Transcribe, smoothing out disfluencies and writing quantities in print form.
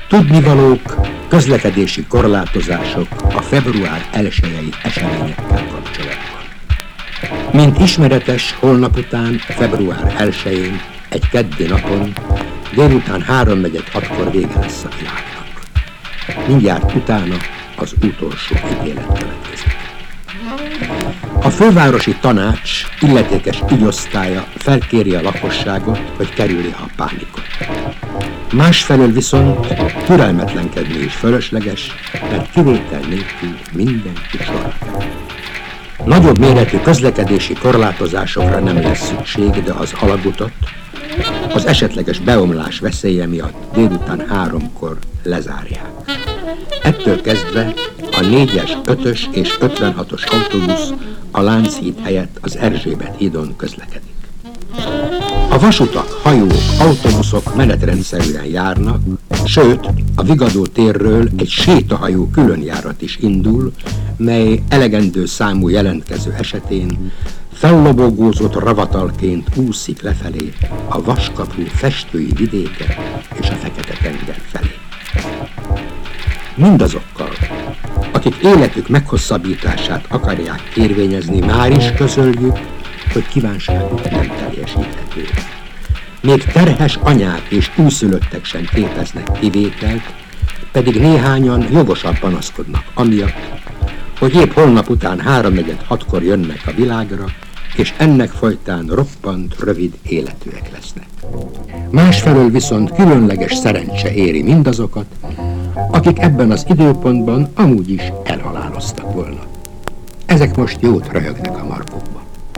Tudnivalók, közlekedési korlátozások a február 1-i eseményekkel kapcsolatban. Mint ismeretes, holnap után, február 1-én, egy keddi napon, délután 3:46-kor vége lesz a világnak. Mindjárt utána az utolsó ítélet következik. A fővárosi tanács illetékes ügyosztálya felkéri a lakosságot, hogy kerülje a pánikot. Másfelől viszont türelmetlenkedni is fölösleges, mert kivétel nélkül mindenki sorra kerül. Nagyobb méretű közlekedési korlátozásokra nem lesz szükség, de az alagutat az esetleges beomlás veszélye miatt délután 3-kor lezárják. Ettől kezdve a 4-es, 5-ös és 56-os autóbusz a Lánchíd helyett az Erzsébet hídon közlekedik. A vasutak, hajók, autóbuszok menetrendszerűen járnak, sőt, a Vigadó térről egy sétahajó különjárat is indul, mely elegendő számú jelentkező esetén fellobogózott ravatalként úszik lefelé a Vaskapu festői vidéke és a Fekete-tenger felé. Mindazokkal, akik életük meghosszabbítását akarják kérvényezni, már is közöljük, hogy kívánságuk nem teljesíthető. Még terhes anyák és újszülöttek sem képeznek kivételt, pedig néhányan jogosan panaszkodnak amiatt, hogy épp holnap után 3:46-kor jönnek a világra, és ennek folytán roppant rövid életűek lesznek. Másfelől viszont különleges szerencse éri mindazokat, akik ebben az időpontban amúgy is elhaláloztak volna. Ezek most jót röhögnek a markó.